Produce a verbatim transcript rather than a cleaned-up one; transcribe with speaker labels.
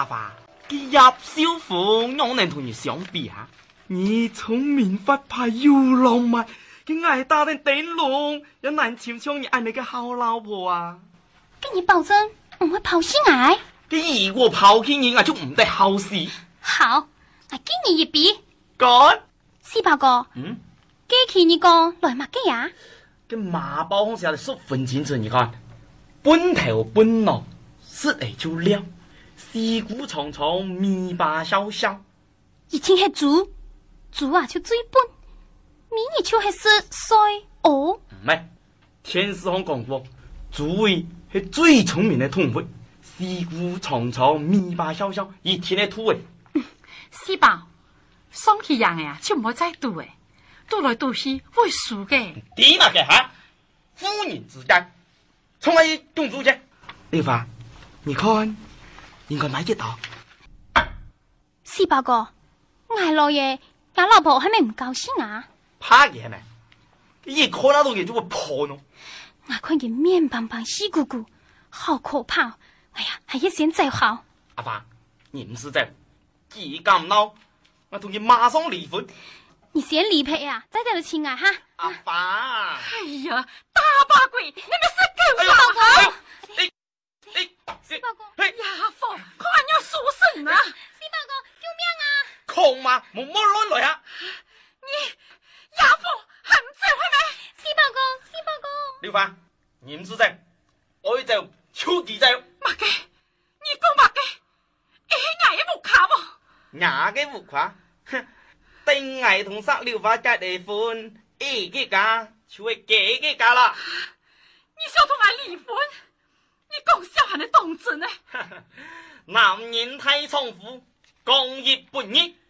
Speaker 1: 阿爸，佢葉少婦我能同你相比啊？你聰明發派又浪漫，佢愛打定頂籠，又難悄悄你愛你個好老婆啊！
Speaker 2: 跟你保證唔會拋棄我。
Speaker 1: 佢如果拋棄你，我就唔得好事。
Speaker 2: 好，我給你一筆。
Speaker 1: 幹？
Speaker 2: 四八哥，
Speaker 1: 嗯，
Speaker 2: 幾期你講來乜嘅呀？
Speaker 1: cái mà bao không sẽ xuất phần chiến trường gì con bốn theo bốn nọ sức ấy chú liêu xì cú trọng trọng mi ba xiao xiao
Speaker 2: 以前係豬豬啊就最笨咪你就係是衰哦
Speaker 1: 唔係天師行講過豬位係最聰明嘅動物xì cú trọng trọng mi ba xiao xiao 一天嘅土位
Speaker 3: 四寶雙氣人呀就唔好再賭誒賭來賭去會輸嘅
Speaker 1: 點啊嘅嚇夫人之間從來公主啫麗華你看應該買幾多
Speaker 2: 四八哥我老爺我老婆係咪唔高興啊
Speaker 1: 怕嘢咩一看那東西就會破咯
Speaker 2: 我看見面胖胖細鼓鼓好可怕哎呀還一先走好
Speaker 1: 阿爸你唔是走幾咁嬲我同你馬上離婚
Speaker 2: 你先離譜啊再走就親啊哈
Speaker 1: 阿爸
Speaker 3: 哎呀大把鬼你咪識叫
Speaker 2: 四八哥
Speaker 1: 你你
Speaker 2: 四八哥
Speaker 3: 呀父看要輸神啊
Speaker 2: 四八哥救命啊
Speaker 1: 狂嘛冇乜亂來啊
Speaker 3: 你呀父係唔走係咪
Speaker 2: 四八哥四八哥
Speaker 1: 廖凡你唔是走我要走超級走
Speaker 3: 乜嘅你講乜嘅誒牙嘅木卡喎
Speaker 1: 牙嘅木卡哼定係同殺廖凡結離婚誒嘅家就係幾嘅家啦
Speaker 3: 你想同我離婚你講小孩的動靜呢
Speaker 1: 男人太倉庫講業半業